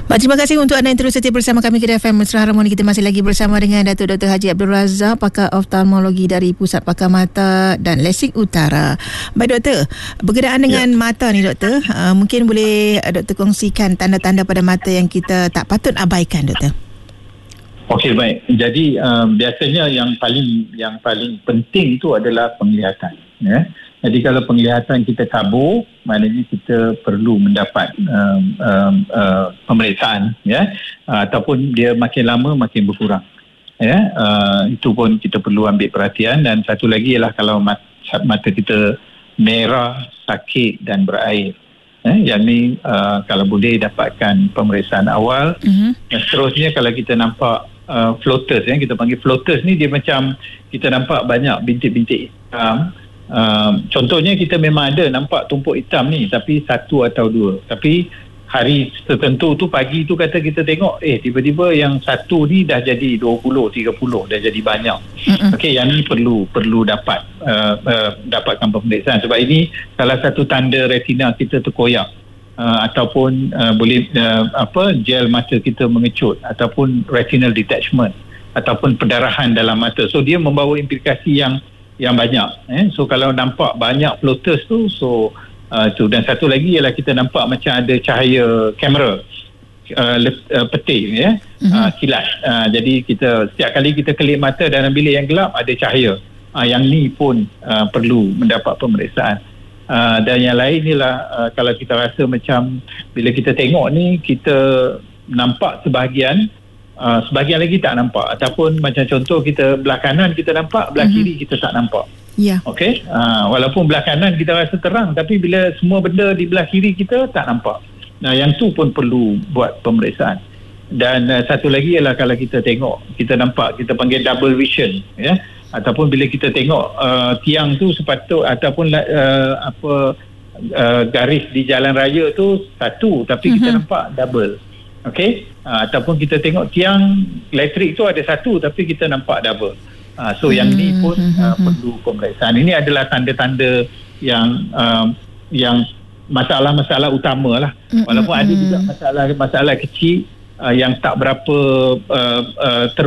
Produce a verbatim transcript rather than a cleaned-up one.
Baik, terima kasih untuk anda yang terus setia bersama kami Kedah F M Mesra Harmoni. Kita masih lagi bersama dengan Datuk Doktor Haji Abdul Razak, pakar oftalmologi dari Pusat Pakar Mata dan Lasik Utara. Baik doktor, berkenaan dengan ya. mata ni doktor, uh, mungkin boleh uh, doktor kongsikan tanda-tanda pada mata yang kita tak patut abaikan doktor. Okey, baik. Jadi uh, biasanya yang paling yang paling penting itu adalah penglihatan, ya. Jadi kalau penglihatan kita kabur, maknanya kita perlu mendapat um, um, uh, pemeriksaan, ya, uh, ataupun dia makin lama makin berkurang, ya. Uh, itu pun kita perlu ambil perhatian. Dan satu lagi ialah kalau mata, mata kita merah, sakit dan berair, ya, yang ni uh, kalau boleh dapatkan pemeriksaan awal. Mm-hmm. Dan seterusnya kalau kita nampak uh, floaters, ya, kita panggil floaters ni, dia macam kita nampak banyak bintik-bintik hitam. Uh, contohnya kita memang ada nampak tumpuk hitam ni, tapi satu atau dua, tapi hari tertentu tu, pagi tu kata kita tengok, eh tiba-tiba yang satu ni dah jadi dua puluh, tiga puluh, dah jadi banyak. Okey, yang ni perlu perlu dapat uh, uh, dapatkan pemeriksaan, sebab ini salah satu tanda retina kita terkoyak, uh, ataupun uh, boleh uh, apa gel mata kita mengecut, ataupun retinal detachment, ataupun pendarahan dalam mata. So dia membawa implikasi yang yang banyak, eh. So kalau nampak banyak floaters tu, so uh, tu. Dan satu lagi ialah kita nampak macam ada cahaya kamera uh, let, uh, peti, ya, mm-hmm. uh, kilat. Uh, jadi kita setiap kali kita kelip mata dalam bilik yang gelap ada cahaya. Uh, yang ni pun uh, perlu mendapat pemeriksaan. Uh, dan yang lain ialah uh, kalau kita rasa macam bila kita tengok ni kita nampak sebahagian, Uh, sebahagian lagi tak nampak, ataupun macam contoh kita belah kanan kita nampak, belah mm-hmm. kiri kita tak nampak. Ya. Yeah. Okey, uh, walaupun belah kanan kita rasa terang, tapi bila semua benda di belah kiri kita tak nampak. Nah, yang tu pun perlu buat pemeriksaan. Dan uh, satu lagi ialah kalau kita tengok, kita nampak, kita panggil double vision, ya, ataupun bila kita tengok uh, tiang tu sepatut, ataupun uh, apa uh, garis di jalan raya tu satu, tapi mm-hmm. kita nampak double. Okey, uh, ataupun kita tengok tiang elektrik tu ada satu, tapi kita nampak double. Uh, so hmm. yang ni pun uh, perlu pemeriksaan. Ini adalah tanda-tanda yang uh, yang masalah-masalah utama lah. Walaupun hmm. ada juga masalah-masalah kecil uh, yang tak berapa uh, uh, ter